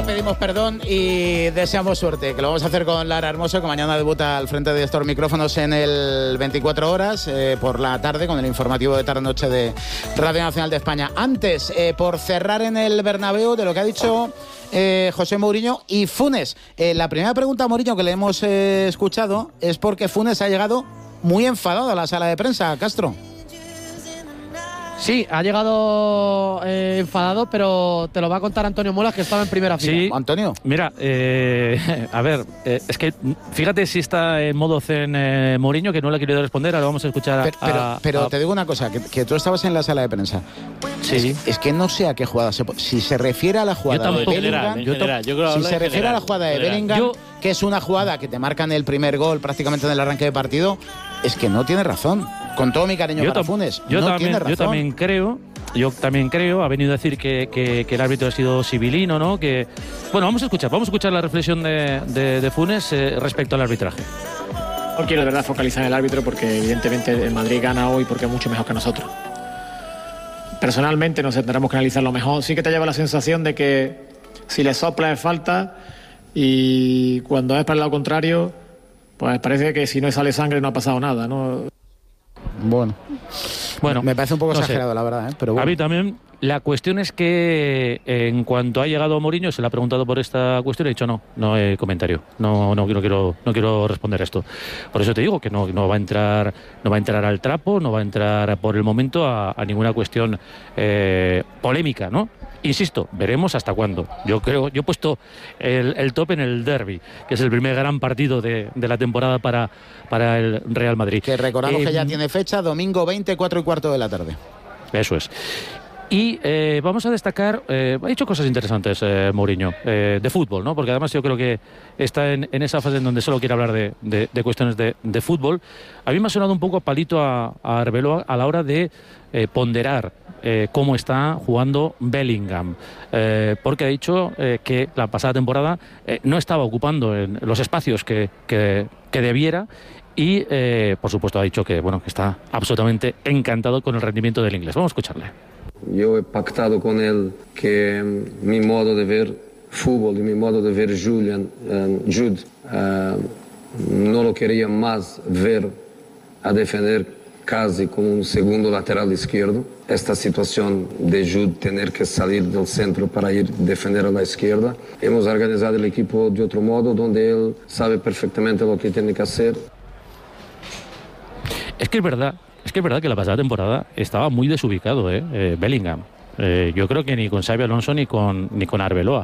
pedimos perdón y deseamos suerte, que lo vamos a hacer con Lara Hermoso, que mañana debuta al frente de estos micrófonos en el 24 horas por la tarde, con el informativo de tarde-noche de Radio Nacional de España. Antes, por cerrar en el Bernabéu, de lo que ha dicho José Mourinho y Funes. La primera pregunta a Mourinho que le hemos escuchado es porque Funes ha llegado muy enfadado a la sala de prensa, Castro. Sí, ha llegado enfadado, pero te lo va a contar Antonio Muelas, que estaba en primera fila. Sí, Antonio. Mira, a ver, es que fíjate si está en modo zen Mourinho, que no le ha querido responder, ahora vamos a escuchar pero te digo una cosa, que tú estabas en la sala de prensa. Sí. Es que no sé a qué jugada si se refiere a la jugada de Bellingham. Si se refiere a la jugada de Bellingham, que es una jugada que te marcan el primer gol prácticamente en el arranque de partido, es que no tiene razón. Con todo mi cariño para Funes, no tiene razón. Yo también creo, ha venido a decir que el árbitro ha sido civilino, ¿no? Que bueno, vamos a escuchar la reflexión de Funes respecto al arbitraje. No quiero de verdad focalizar en el árbitro porque evidentemente el Madrid gana hoy porque es mucho mejor que nosotros. Personalmente nos tendremos que analizarlo mejor. Sí que te lleva la sensación de que si le sopla es falta y cuando es para el lado contrario, pues parece que si no sale sangre no ha pasado nada, ¿no? Bueno, me parece un poco exagerado, la verdad, pero bueno. A mí también. La cuestión es que en cuanto ha llegado Mourinho, se le ha preguntado por esta cuestión y ha dicho no hay comentario, no quiero responder esto. Por eso te digo que no va a entrar al trapo, no va a entrar por el momento a ninguna cuestión polémica, ¿no? Insisto, veremos hasta cuándo. Yo he puesto el top en el derbi, que es el primer gran partido de la temporada para el Real Madrid. Que recordamos que ya tiene fecha, domingo 20, 4:15 de la tarde. Eso es. Y vamos a destacar, ha dicho cosas interesantes Mourinho, de fútbol, ¿no? Porque además yo creo que está en esa fase en donde solo quiere hablar de cuestiones de fútbol. A mí me ha sonado un poco palito a Arbeloa a la hora de ponderar cómo está jugando Bellingham, porque ha dicho que la pasada temporada no estaba ocupando en los espacios que debiera. Y, por supuesto, ha dicho que está absolutamente encantado con el rendimiento del inglés. Vamos a escucharle. Yo he pactado con él que mi modo de ver fútbol y mi modo de ver Jude no lo quería más ver a defender casi como un segundo lateral izquierdo. Esta situación de Jude tener que salir del centro para ir a defender a la izquierda. Hemos organizado el equipo de otro modo, donde él sabe perfectamente lo que tiene que hacer. Es que es verdad que la pasada temporada estaba muy desubicado, Bellingham. Yo creo que ni con Xabi Alonso ni con Arbeloa.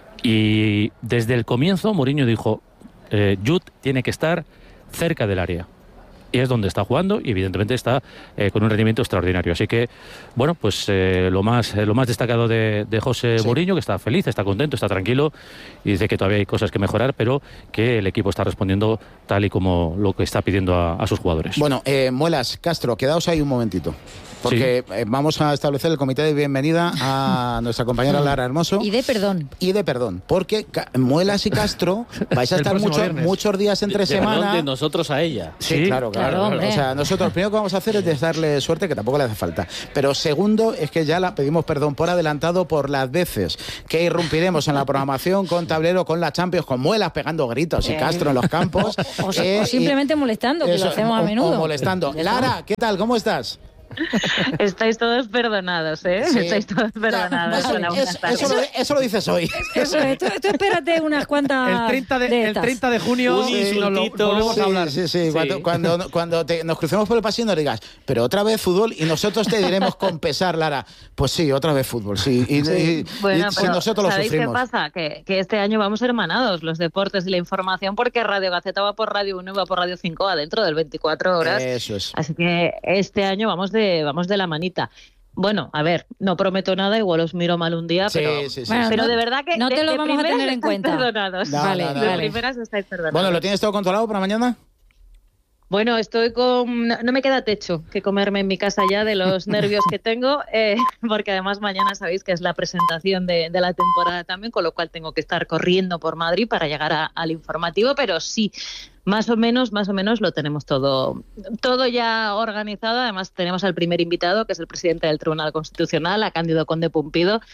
Y desde el comienzo Mourinho dijo, Jude tiene que estar cerca del área. Y es donde está jugando y evidentemente está con un rendimiento extraordinario. Así que, bueno, pues lo más destacado de José Mourinho, que está feliz, está contento, está tranquilo y dice que todavía hay cosas que mejorar, pero que el equipo está respondiendo tal y como lo que está pidiendo a sus jugadores. Bueno, Muelas, Castro, quedaos ahí un momentito. Porque vamos a establecer el comité de bienvenida a nuestra compañera Lara Hermoso. Y de perdón. Porque Muelas y Castro vais a estar muchos días entre semana. De nosotros a ella. Sí, claro. O sea, nosotros primero que vamos a hacer es desearle suerte, que tampoco le hace falta. Pero segundo, es que ya pedimos perdón por adelantado por las veces que irrumpiremos en la programación con Tablero, con la Champions, con Muelas pegando gritos y Castro en los campos. O simplemente molestando, que lo hacemos a menudo. O molestando. Lara, ¿qué tal? ¿Cómo estás? Estáis todos perdonados, ¿eh? Sí. Estáis todos perdonados. Eso lo dices hoy. Esto espérate unas cuantas. El 30 de junio nos volvemos a hablar. Sí. Cuando nos crucemos por el pasillo nos digas, pero otra vez fútbol, y nosotros te diremos con pesar, Lara, pues sí, otra vez fútbol, sí. Bueno, y nosotros lo ¿sabéis sufrimos. qué pasa? Que este año vamos hermanados, los deportes y la información, porque Radio Gaceta va por Radio 1 y va por Radio 5 adentro del 24 horas. Eso es. Así que este año vamos de la manita. Bueno, a ver, no prometo nada, igual os miro mal un día, sí. Pero de verdad que no te lo vamos a tener en cuenta. Perdonados. Vale. De primeras estáis perdonados. Bueno, ¿lo tienes todo controlado para mañana? Bueno, estoy no me queda techo que comerme en mi casa ya de los nervios que tengo, porque además mañana sabéis que es la presentación de la temporada también, con lo cual tengo que estar corriendo por Madrid para llegar al informativo, pero sí, más o menos lo tenemos todo ya organizado. Además tenemos al primer invitado, que es el presidente del Tribunal Constitucional, a Cándido Conde Pumpido.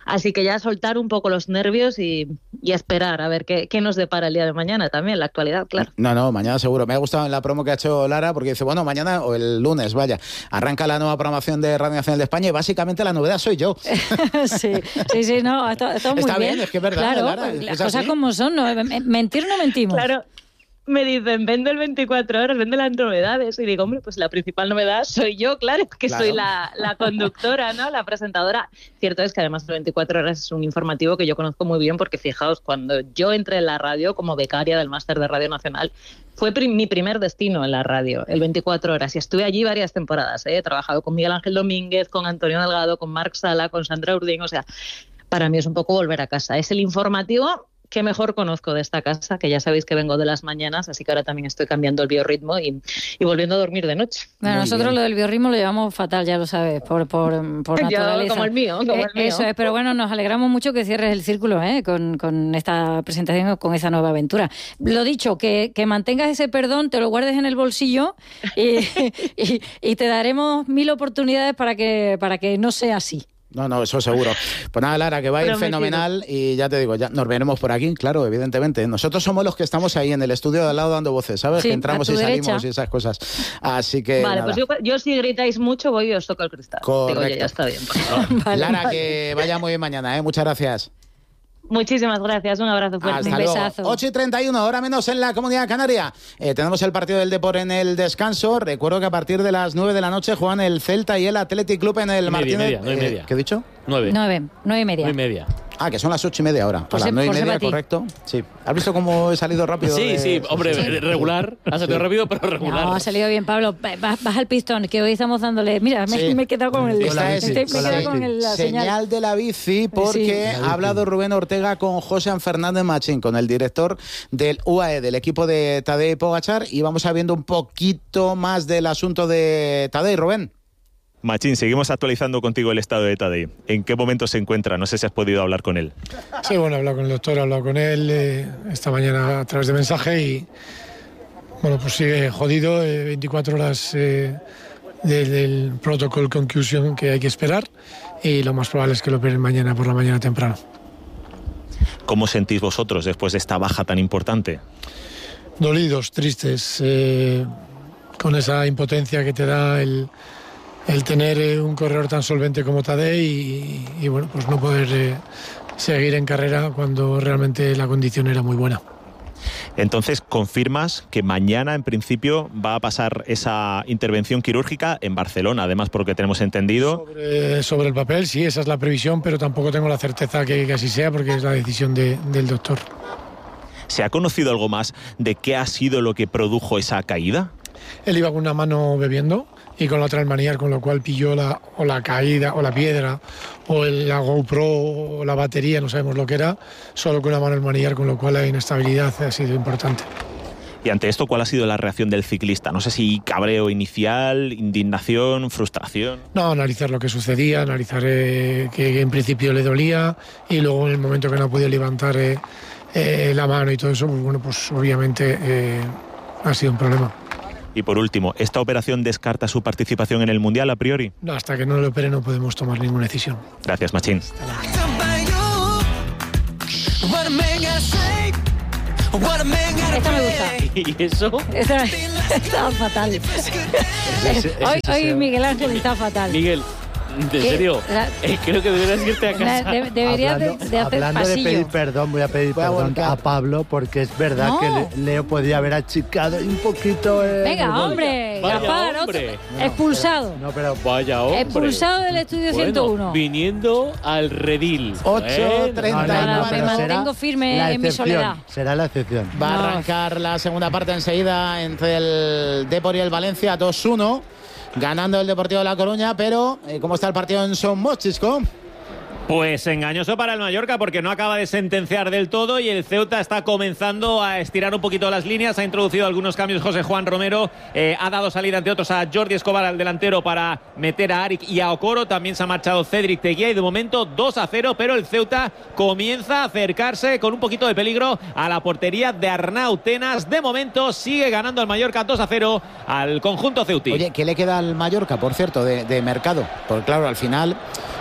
Así que ya soltar un poco los nervios y esperar a ver qué nos depara el día de mañana también, la actualidad, claro. No, mañana seguro. Me ha gustado en la promo que ha hecho Lara, porque dice, bueno, mañana o el lunes, vaya, arranca la nueva programación de Radio Nacional de España y básicamente la novedad soy yo. Sí, no, está muy bien. Es que es verdad, claro, Lara, las cosas así como son, ¿no? Mentir no mentimos. Claro. Me dicen, vende el 24 horas, vende las novedades. Y digo, hombre, pues la principal novedad soy yo, claro, que soy la conductora, ¿no? La presentadora. Cierto es que además el 24 horas es un informativo que yo conozco muy bien porque, fijaos, cuando yo entré en la radio como becaria del Máster de Radio Nacional, fue mi primer destino en la radio, el 24 horas. Y estuve allí varias temporadas, ¿eh? He trabajado con Miguel Ángel Domínguez, con Antonio Delgado, con Marc Sala, con Sandra Urdín. O sea, para mí es un poco volver a casa. Es el informativo que mejor conozco de esta casa, que ya sabéis que vengo de las mañanas, así que ahora también estoy cambiando el biorritmo y volviendo a dormir de noche. Bueno, nosotros lo del biorritmo lo llevamos fatal, ya lo sabes, por naturaleza. Yo, como el mío. Eso es, pero bueno, nos alegramos mucho que cierres el círculo con esta presentación, con esa nueva aventura. Lo dicho, que mantengas ese perdón, te lo guardes en el bolsillo y te daremos 1000 oportunidades para que no sea así. No, eso seguro. Pues nada, Lara, que va a ir fenomenal y ya te digo, ya nos veremos por aquí, claro, evidentemente. Nosotros somos los que estamos ahí en el estudio de al lado dando voces, ¿sabes? Sí, que entramos y salimos derecha. y esas cosas. Así que vale, nada. pues yo si gritáis mucho voy y os toco el cristal. Correcto. Digo, ya está bien. Vale, Lara, que vaya muy bien mañana, ¿eh? Muchas gracias. Muchísimas gracias, un abrazo fuerte. Hasta Un luego. besazo. 8:31, ahora menos en la Comunidad Canaria. Tenemos el partido del Depor en el descanso. Recuerdo que a partir de las 9 de la noche juegan el Celta y el Athletic Club en el Martínez. 9:30. ¿Qué he dicho? 9:30. 9:30. Ah, que son las 8:30 ahora. Por A las 9:30, ser para ti. correcto. Sí. ¿Has visto cómo he salido rápido? Sí, hombre, regular. Ha salido rápido, pero regular. No, ha salido bien, Pablo. Baja el pistón, que hoy estamos dándole... Mira, Sí. me he quedado con el... Esta es me he quedado con la señal de la bici, porque Sí. ha hablado Rubén Ortega con José Fernández Machín, con el director del UAE, del equipo de Tadej Pogačar, y vamos sabiendo un poquito más del asunto de Tadej. Rubén. Machín, seguimos actualizando contigo el estado de Tadej. ¿En qué momento se encuentra? No sé si has podido hablar con él. Sí, bueno, he hablado con el doctor, he hablado con él esta mañana a través de mensaje y bueno, pues sigue jodido, 24 horas del protocol conclusion que hay que esperar y lo más probable es que lo operen mañana por la mañana temprano. ¿Cómo sentís vosotros después de esta baja tan importante? Dolidos, tristes, con esa impotencia que te da el tener un corredor tan solvente como Tadej y bueno, pues no poder seguir en carrera cuando realmente la condición era muy buena. Entonces, ¿confirmas que mañana, en principio, va a pasar esa intervención quirúrgica en Barcelona? Además, porque tenemos entendido... Sobre el papel, sí, esa es la previsión, pero tampoco tengo la certeza que así sea porque es la decisión del doctor. ¿Se ha conocido algo más de qué ha sido lo que produjo esa caída? Él iba con una mano bebiendo y con la otra el manillar, con lo cual pilló la caída o la piedra o la GoPro o la batería, no sabemos lo que era, solo con una mano el manillar, con lo cual la inestabilidad ha sido importante. Y ante esto, ¿cuál ha sido la reacción del ciclista? No sé si cabreo inicial, indignación, frustración... No, analizar lo que sucedía, analizar que en principio le dolía y luego en el momento que no podía levantar la mano y todo eso, pues bueno, pues obviamente ha sido un problema. Y por último, ¿esta operación descarta su participación en el Mundial a priori? No, hasta que no lo opere no podemos tomar ninguna decisión. Gracias, Machín. Esta me gusta. ¿Y eso? Está fatal. Hoy Miguel Ángel está fatal. Miguel, ¿en serio? Creo que deberías irte a casa. Deberías de hacer hablando pasillo. de pedir perdón, voy a pedir perdón a Pablo porque es verdad que Leo podía haber achicado un poquito... Venga, hombre, Gaspar, hombre. Expulsado. No, pero vaya hombre. Expulsado del estudio 101. Viniendo al redil. 8:30. Me mantengo firme en mi soledad. Será la excepción. Va a arrancar la segunda parte enseguida entre el Depor y el Valencia, 2-1. Ganando el Deportivo de La Coruña, pero ¿cómo está el partido en Son Mochisco? Pues engañoso para el Mallorca porque no acaba de sentenciar del todo y el Ceuta está comenzando a estirar un poquito las líneas, ha introducido algunos cambios José Juan Romero, ha dado salida entre otros a Jordi Escobar al delantero para meter a Arik y a Okoro, también se ha marchado Cédric Teguía y de momento 2-0, pero el Ceuta comienza a acercarse con un poquito de peligro a la portería de Arnau Tenas, de momento sigue ganando el Mallorca 2-0 al conjunto ceutí. Oye, ¿qué le queda al Mallorca, por cierto, de mercado? Porque claro, al final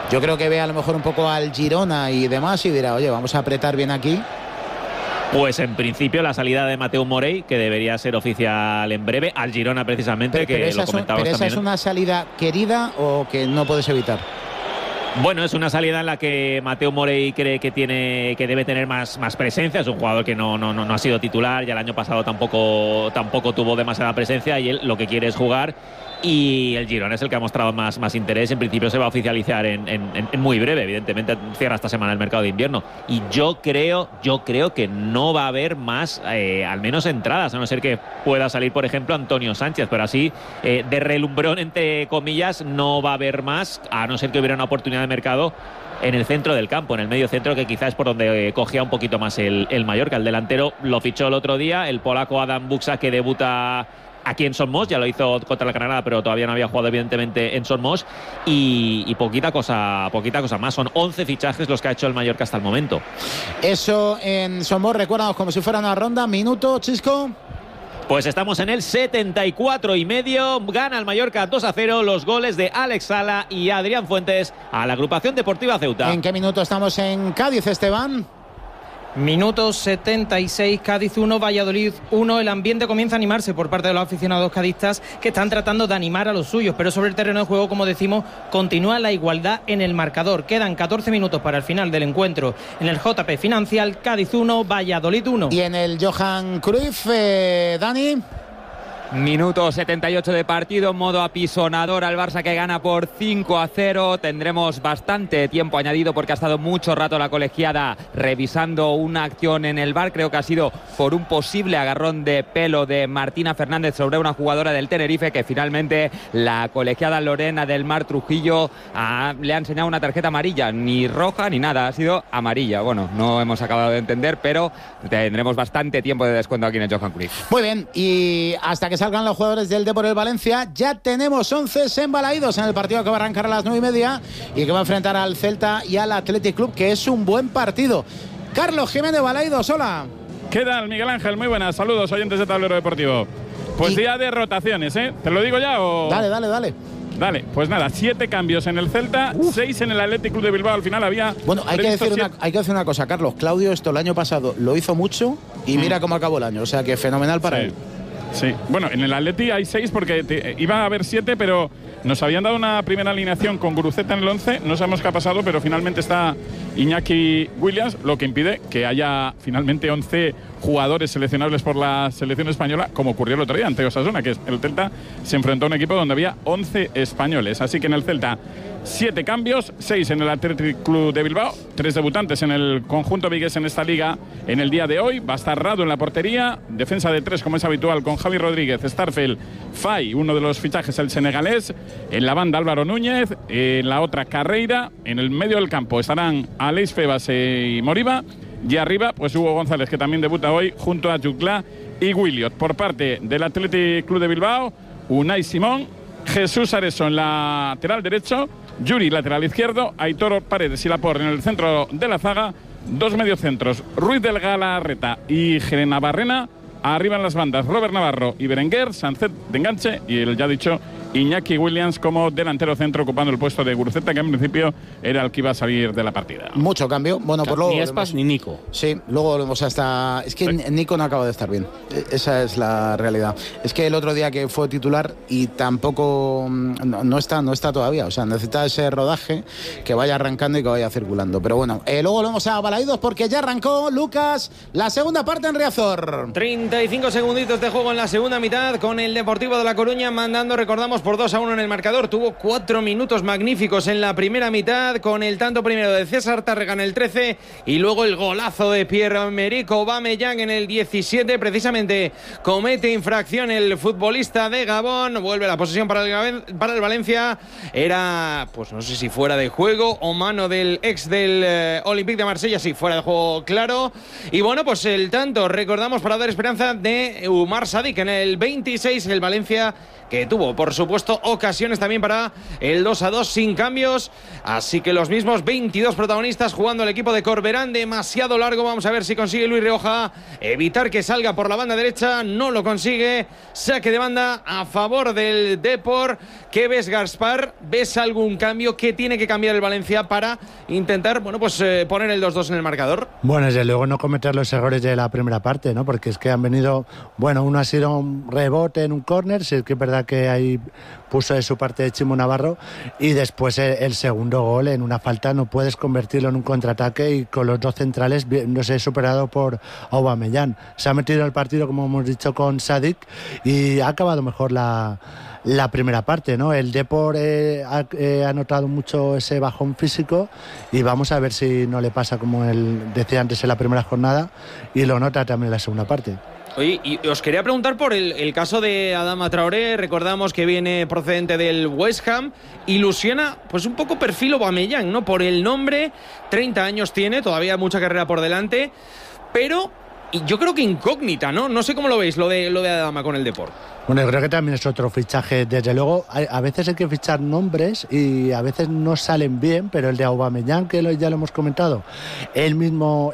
Yo creo que ve a lo mejor un poco al Girona y demás y dirá, oye, vamos a apretar bien aquí. Pues en principio la salida de Mateu Morey, que debería ser oficial en breve, al Girona precisamente, pero lo comentabas también. ¿Esa es una salida querida o que no puedes evitar? Bueno, es una salida en la que Mateu Morey cree que debe tener más presencia. Es un jugador que no ha sido titular, ya el año pasado tampoco tuvo demasiada presencia y él lo que quiere es jugar. Y el Girona es el que ha mostrado más interés. En principio se va a oficializar en muy breve. Evidentemente cierra esta semana el mercado de invierno. Y yo creo que no va a haber más, al menos entradas, a no ser que pueda salir, por ejemplo, Antonio Sánchez. Pero así, de relumbrón, entre comillas, no va a haber más, a no ser que hubiera una oportunidad de mercado en el centro del campo, en el medio centro, que quizás es por donde cogía un poquito más el Mallorca. El delantero lo fichó el otro día, el polaco Adam Buksa, que debuta aquí en Somos, ya lo hizo contra la Granada, pero todavía no había jugado evidentemente en Somos, y poquita cosa más. Son 11 fichajes los que ha hecho el Mallorca hasta el momento. Eso en Somos, recuérdanos, como si fuera una ronda. Minuto, Chisco. Pues estamos en el 74,5. Gana el Mallorca 2-0. Los goles de Alex Sala y Adrián Fuentes a la Agrupación Deportiva Ceuta. ¿En qué minuto estamos en Cádiz, Esteban? Minuto 76, Cádiz 1, Valladolid 1. El ambiente comienza a animarse por parte de los aficionados cadistas, que están tratando de animar a los suyos, pero sobre el terreno de juego, como decimos, continúa la igualdad en el marcador. Quedan 14 minutos para el final del encuentro. En el JP Financial, Cádiz 1, Valladolid 1. Y en el Johan Cruyff, Dani. Minuto 78 de partido, modo apisonador al Barça, que gana por 5-0. Tendremos bastante tiempo añadido porque ha estado mucho rato la colegiada revisando una acción en el VAR. Creo que ha sido por un posible agarrón de pelo de Martina Fernández sobre una jugadora del Tenerife, que finalmente la colegiada Lorena del Mar Trujillo le ha enseñado una tarjeta amarilla, ni roja ni nada, ha sido amarilla. Bueno, no hemos acabado de entender, pero tendremos bastante tiempo de descuento aquí en el Johan Cruyff. Muy bien, y hasta que salgan los jugadores del Depor del Valencia, ya tenemos 11 embalaídos en el partido que va a arrancar a las 9:30 y que va a enfrentar al Celta y al Athletic Club, que es un buen partido. Carlos Jiménez Balaidos, hola. ¿Qué tal, Miguel Ángel? Muy buenas, saludos oyentes de Tablero Deportivo. Pues día de rotaciones, ¿eh? ¿Te lo digo ya o...? Dale, pues nada, 7 cambios en el Celta, 6 en el Athletic Club de Bilbao. Al final había... Bueno, hay que decir una cosa, Carlos. Claudio esto el año pasado lo hizo mucho y mira cómo acabó el año. O sea que fenomenal para él. Sí, bueno, en el Atleti hay 6 porque iba a haber 7, pero nos habían dado una primera alineación con Guruceta en el 11. No sabemos qué ha pasado, pero finalmente está Iñaki Williams, lo que impide que haya finalmente 11 jugadores seleccionables por la selección española, como ocurrió el otro día ante Osasuna, que el Celta se enfrentó a un equipo donde había 11 españoles. Así que en el Celta 7 cambios, 6 en el Athletic Club de Bilbao, 3 debutantes en el conjunto vigués en esta liga en el día de hoy. Va a estar Rado en la portería, defensa de 3 como es habitual con Javi Rodríguez, Starfel, Fay, uno de los fichajes el senegalés, en la banda Álvaro Núñez, en la otra Carreira, en el medio del campo estarán Aleix Febas y Moriba, y arriba pues Hugo González, que también debuta hoy junto a Juclá y Williot. Por parte del Athletic Club de Bilbao, Unai Simón, Jesús Areso en lateral derecho, Yuri lateral izquierdo, Aitor Paredes y Laporte en el centro de la zaga, 2 mediocentros, Ruiz del Galarreta y Gerena Barrena, arriba en las bandas Robert Navarro y Berenguer, Sancet de enganche y el ya dicho Iñaki Williams como delantero centro, ocupando el puesto de Guruceta, que en principio era el que iba a salir de la partida. Mucho cambio. Bueno, por luego ni Espas ni Nico. Sí, luego volvemos hasta... Es que Nico no acaba de estar bien. Esa es la realidad. Es que el otro día que fue titular y tampoco... No está todavía. O sea, necesita ese rodaje que vaya arrancando y que vaya circulando. Pero bueno, luego volvemos a Balaidos porque ya arrancó, Lucas, la segunda parte en Riazor. 35 segunditos de juego en la segunda mitad, con el Deportivo de La Coruña mandando, recordamos, por 2-1 en el marcador. Tuvo 4 minutos magníficos en la primera mitad, con el tanto primero de César Tárrega en el 13 y luego el golazo de Pierre-Emerick Aubameyang en el 17. Precisamente comete infracción el futbolista de Gabón, vuelve la posesión para el Valencia. Era, pues no sé si fuera de juego o mano del ex del Olympique de Marsella, sí, fuera de juego, claro. Y bueno, pues el tanto, recordamos, para dar esperanza, de Umar Sadik en el 26, el Valencia, que tuvo, por supuesto, supuesto ocasiones también para el 2-2 sin cambios, así que los mismos 22 protagonistas jugando el equipo de Corberán, demasiado largo. Vamos a ver si consigue Luis Rioja evitar que salga por la banda derecha, no lo consigue, saque de banda a favor del Depor. ¿Qué ves, Gaspar? ¿Ves algún cambio? ¿Qué tiene que cambiar el Valencia para intentar, bueno, pues poner el 2-2 en el marcador? Bueno, desde luego no cometer los errores de la primera parte, ¿no? Porque es que han venido, bueno, uno ha sido un rebote en un córner, sí que es verdad que ahí puso de su parte de Chimo Navarro, y después el segundo gol en una falta no puedes convertirlo en un contraataque, y con los dos centrales no sé, superado por Aubameyang. Se ha metido en el partido, como hemos dicho, con Sadik, y ha acabado mejor la primera parte, ¿no? El Depor ha notado mucho ese bajón físico, y vamos a ver si no le pasa como él decía antes en la primera jornada, y lo nota también en la segunda parte. Oye, y os quería preguntar por el caso de Adama Traoré. Recordamos que viene procedente del West Ham. Ilusiona, pues un poco perfil Aubameyang, ¿no? Por el nombre, 30 años tiene, todavía mucha carrera por delante, pero yo creo que incógnita, ¿no? No sé cómo lo veis, lo de Adama con el Depor. Bueno, yo creo que también es otro fichaje. Desde luego, a veces hay que fichar nombres y a veces no salen bien, pero el de Aubameyang, que ya lo hemos comentado, él mismo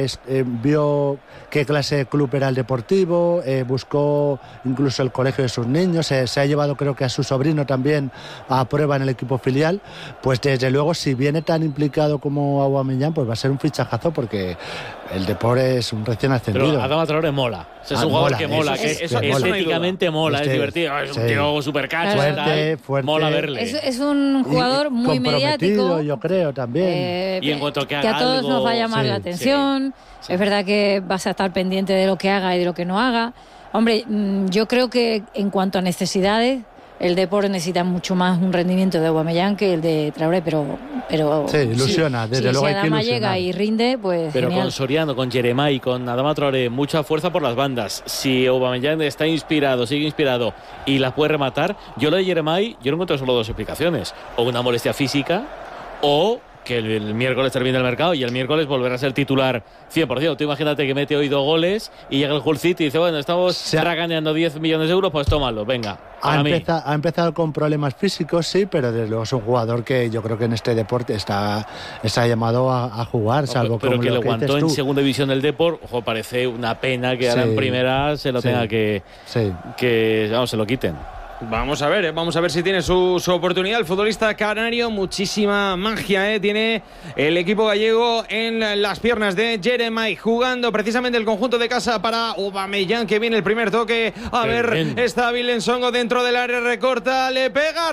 vio qué clase de club era el Deportivo, buscó incluso el colegio de sus niños, se ha llevado creo que a su sobrino también a prueba en el equipo filial. Pues desde luego, si viene tan implicado como Aubameyang, pues va a ser un fichajazo, porque el Depor es un recién ascendido. Pero Adama Traoré mola. Es un jugador que mola, que estéticamente mola, es divertido, es un tío súper cacho, fuerte, mola verle. Es un jugador muy mediático, yo creo, también. Y en cuanto a que a todos algo, nos va a llamar la atención. Sí. Es verdad que vas a estar pendiente de lo que haga y de lo que no haga. Hombre, yo creo que en cuanto a necesidades, el Depor necesita mucho más un rendimiento de Aubameyang que el de Traoré, pero sí, ilusiona, desde luego si hay que Adama ilusionar. llega y rinde, pues pero genial. con Soriano, con Jeremai, con Adama Traoré, mucha fuerza por las bandas. Si Aubameyang está inspirado, sigue inspirado y las puede rematar, yo lo de Jeremai, yo no encuentro solo dos explicaciones: o una molestia física, o que el miércoles termine el mercado y el miércoles volverá a ser titular 100%. Tú imagínate que mete hoy 2 goles y llega el Hull City y dice, bueno, estamos raganeando 10 millones de euros, pues tómalo, venga. Ha empezado con problemas físicos, sí, pero desde luego es un jugador que yo creo que en este deporte está llamado a jugar, salvo pero como que lo le que aguantó dices tú. en segunda división del Depor. Ojo, parece una pena que ahora en primera se lo tenga que vamos, se lo quiten. Vamos a ver si tiene su oportunidad el futbolista canario. Muchísima magia tiene el equipo gallego en las piernas de Jeremai, jugando precisamente el conjunto de casa para Aubameyang, que viene el primer toque. Está Vilensongo dentro del área, recorta, le pega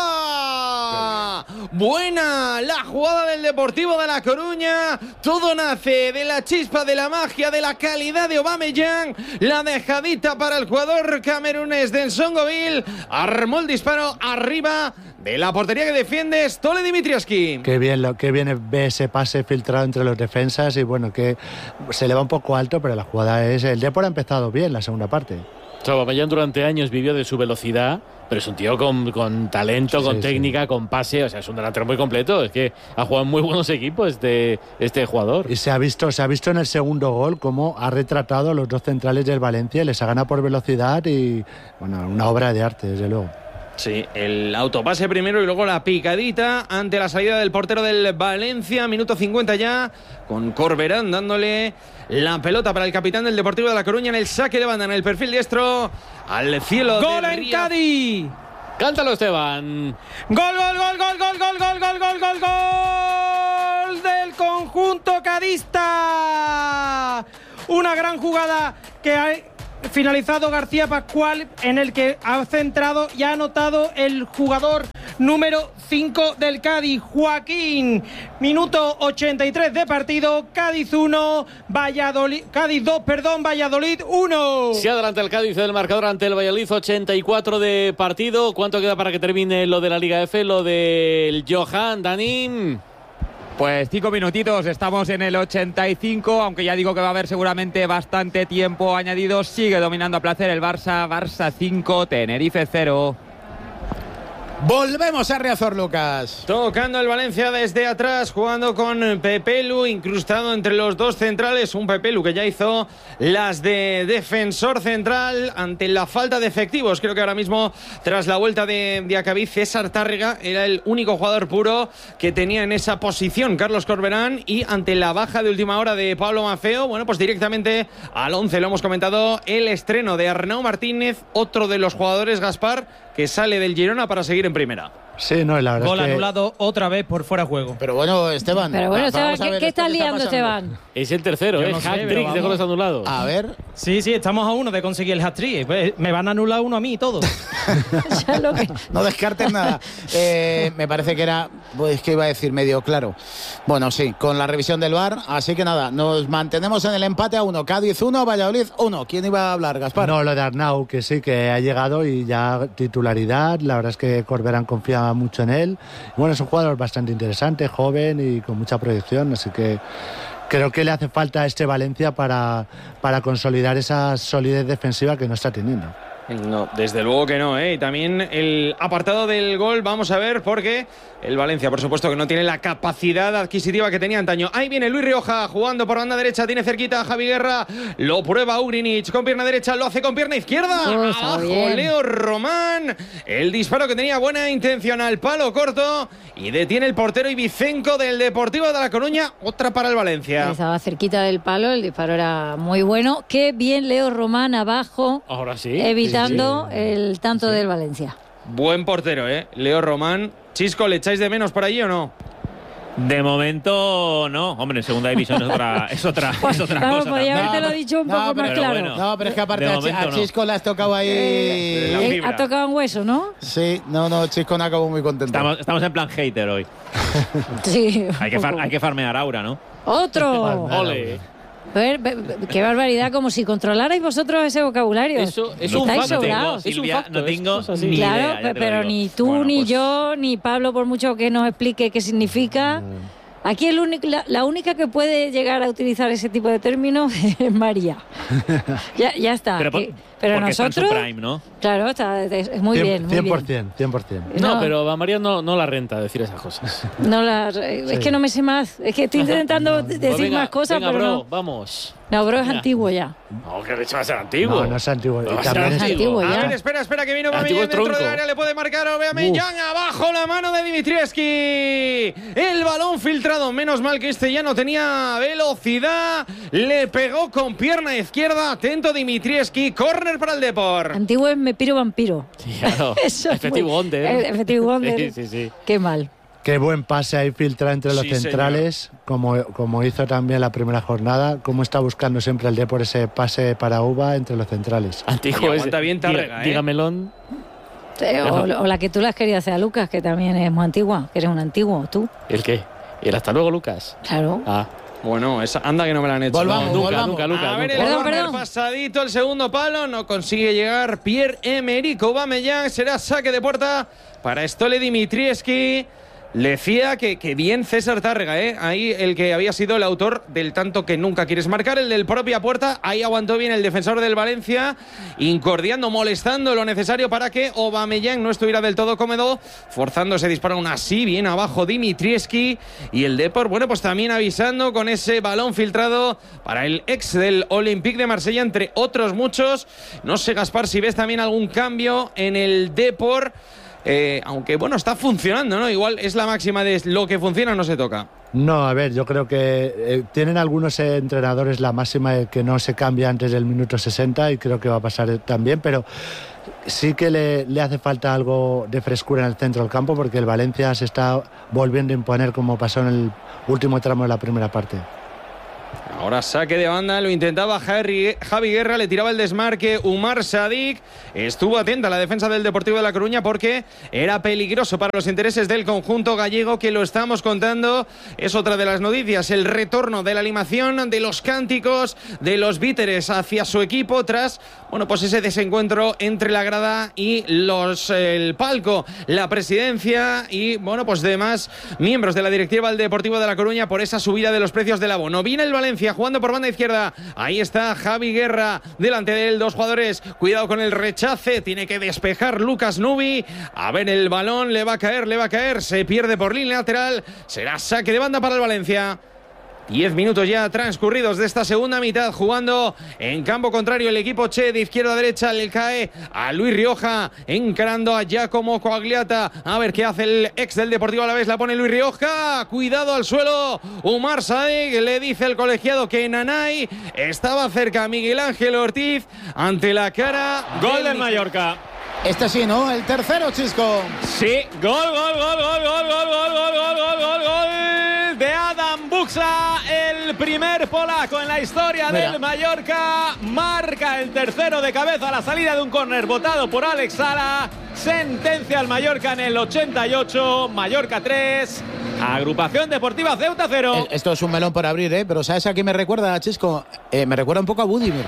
arriba. Buena la jugada del Deportivo de La Coruña. Todo nace de la chispa, de la magia, de la calidad de Aubameyang. La dejadita para el jugador camerunés de Nsongoville. Armó el disparo arriba de la portería que defiende Stole Dimitrievski. Qué bien ve ese pase filtrado entre los defensas, y bueno, que se le va un poco alto, pero la jugada es... El Depor ha empezado bien la segunda parte. Aubameyang durante años vivió de su velocidad, pero es un tío con talento, con técnica, con pase, o sea, es un delantero muy completo. Es que ha jugado en muy buenos equipos este jugador. Y se ha visto en el segundo gol cómo ha retratado a los dos centrales del Valencia, les ha ganado por velocidad y, bueno, una obra de arte, desde luego. Sí, el autopase primero y luego la picadita ante la salida del portero del Valencia. Minuto 50 ya, con Corberán dándole la pelota para el capitán del Deportivo de La Coruña en el saque de banda, en el perfil diestro, al cielo. ¡Gol en Cádiz! Cántalo, Esteban. ¡Gol del conjunto cadista! Una gran jugada que ha finalizado García Pascual, en el que ha centrado y ha anotado el jugador número 5 del Cádiz, Joaquín. Minuto 83 de partido, Cádiz 1, Cádiz 2, Valladolid 1. Se adelanta el Cádiz del marcador ante el Valladolid, 84 de partido. ¿Cuánto queda para que termine lo de la Liga F, lo del Johan, Danín? Pues 5 minutitos, estamos en el 85, aunque ya digo que va a haber seguramente bastante tiempo añadido. Sigue dominando a placer el Barça 5, Tenerife 0. Volvemos a Riazor, Lucas. Tocando el Valencia desde atrás, jugando con Pepelu, incrustado entre los dos centrales. Un Pepelu que ya hizo las de defensor central ante la falta de efectivos. Creo que ahora mismo, tras la vuelta de Diacabí, César Tárrega era el único jugador puro que tenía en esa posición Carlos Corberán. Y ante la baja de última hora de Pablo Maffeo, bueno, pues directamente al 11, lo hemos comentado, el estreno de Arnau Martínez, otro de los jugadores, Gaspar, que sale del Girona para seguir en primera. Sí, no, la verdad Gol es que... anulado otra vez por fuera de juego. Pero bueno, Esteban. ¿Qué está liando, Esteban? Es el tercero, Yo no sé, hat-trick de goles anulados. A ver. Sí, estamos a uno de conseguir el hat-trick. Pues, me van a anular uno a mí y todo. No descartes nada. Me parece que era, pues que iba a decir medio claro. Bueno, sí, con la revisión del VAR. Así que nada, nos mantenemos en el empate a 1. Cádiz 1, Valladolid 1. ¿Quién iba a hablar, Gaspar? No, lo de Arnau, que sí, que ha llegado y ya titularidad. La verdad es que Corberán confiaba mucho en él. Bueno, es un jugador bastante interesante, joven y con mucha proyección, así que creo que le hace falta a este Valencia para consolidar esa solidez defensiva que no está teniendo. No, desde luego que no, ¿eh? Y también el apartado del gol, vamos a ver, porque el Valencia, por supuesto, que no tiene la capacidad adquisitiva que tenía antaño. Ahí viene Luis Rioja jugando por banda derecha, tiene cerquita a Javi Guerra, lo prueba Ugrinic con pierna derecha, lo hace con pierna izquierda. Abajo Leo Román, el disparo que tenía buena intención al palo corto y detiene el portero Ibicenco del Deportivo de La Coruña, otra para el Valencia. Estaba cerquita del palo, el disparo era muy bueno. Qué bien Leo Román abajo. Ahora sí. Evitando el tanto del Valencia. Buen portero, Leo Román. Chisco, ¿le echáis de menos por allí o no? De momento no, hombre, en segunda división es otra cosa. Podría habértelo dicho un poco más claro. Bueno, no, pero es que aparte a Chisco le has tocado ahí. Ha tocado un hueso, ¿no? Sí, no, Chisco no acabó muy contento. Estamos en plan hater hoy. Sí. Hay que farmear aura, ¿no? ¡Otro! ¡Ole! A ver, qué barbaridad, como si controlarais vosotros ese vocabulario. Eso es un facto. sobrados. Silvia, no tengo ni claro, idea. Pero ni tú, ni yo, ni Pablo, por mucho que nos explique qué significa. Aquí la única que puede llegar a utilizar ese tipo de términos es María. Ya está. Pero nosotros. Está en su prime, ¿no? Claro, es muy bien. 100%. No, pero a María no la renta decir esas cosas. Es que no me sé más. Es que estoy intentando decir más cosas, venga, pero bro, no. Vamos. No, bro, es antiguo ya. No, que va a ser antiguo. No es antiguo. Es antiguo ya. A ver, espera, que vino Aubameyang dentro del área, le puede marcar a Aubameyang, abajo la mano de Dimitrievski. El balón filtrado, menos mal que este ya no tenía velocidad, le pegó con pierna izquierda, atento Dimitrievski, córner para el Depor. Antiguo es me piro vampiro. Sí, claro. Efectivo Wonder. Efectivo Wonder. Sí. Qué mal. Qué buen pase ahí filtra entre los centrales, como hizo también la primera jornada. Cómo está buscando siempre el Depor ese pase para Uva entre los centrales. Antiguo es. Aguanta bien Tárrega, Dígamelón. O la que tú le has querido hacer a Lucas, que también es muy antigua, que eres un antiguo, tú. ¿El qué? ¿Y el hasta luego, Lucas? Claro. Bueno, anda que no me la han hecho. Volvamos. A ver, el pasadito, el segundo palo, no consigue llegar Pierre-Emerick Aubameyang, será saque de puerta para Stole Dimitrievski. Le decía que bien César Tárrega, ahí el que había sido el autor del tanto que nunca quieres marcar, el del propia puerta. Ahí aguantó bien el defensor del Valencia, incordiando, molestando lo necesario para que Aubameyang no estuviera del todo cómodo, forzando ese disparo aún así, bien abajo Dimitrievski. Y el Depor, bueno, pues también avisando con ese balón filtrado para el ex del Olympique de Marsella, entre otros muchos. No sé, Gaspar, si ves también algún cambio en el Depor. Aunque bueno, está funcionando, ¿no? Igual es la máxima de lo que funciona no se toca. No, a ver, yo creo que tienen algunos entrenadores la máxima de que no se cambia antes del minuto 60 y creo que va a pasar también, pero sí que le hace falta algo de frescura en el centro del campo porque el Valencia se está volviendo a imponer como pasó en el último tramo de la primera parte. Ahora saque de banda, lo intentaba Javi Guerra, le tiraba el desmarque Umar Sadik. Estuvo atenta a la defensa del Deportivo de La Coruña porque era peligroso para los intereses del conjunto gallego, que lo estamos contando. Es otra de las noticias, el retorno de la animación, de los cánticos, de los víteres hacia su equipo tras, bueno, pues ese desencuentro entre la grada y el palco, la presidencia y, bueno, pues demás miembros de la directiva del Deportivo de La Coruña por esa subida de los precios del abono. Viene el Valencia Valencia, jugando por banda izquierda. Ahí está Javi Guerra, delante de él 2 jugadores. Cuidado con el rechace, tiene que despejar Lucas Nubi. A ver el balón, le va a caer. Se pierde por línea lateral. Será saque de banda para el Valencia. 10 minutos ya transcurridos de esta segunda mitad, jugando en campo contrario el equipo Che, de izquierda a derecha le cae a Luis Rioja, encarando a Giacomo Coagliata. A ver qué hace el ex del Deportivo Alavés, la pone Luis Rioja, cuidado al suelo, Umar Sadik, le dice el colegiado que Nanay estaba cerca, Miguel Ángel Ortiz, ante la cara. Gol del Mallorca. Este sí, ¿no? El tercero, Chisco. Sí, gol de Adam Buxa, el primer polaco en la historia del Mallorca. Marca el tercero de cabeza a la salida de un córner botado por Alex Sala. Sentencia al Mallorca en el 88. Mallorca 3, Agrupación Deportiva Ceuta 0. Esto es un melón por abrir, ¿eh? Pero ¿sabes a quién me recuerda, Chisco? Me recuerda un poco a Budimir.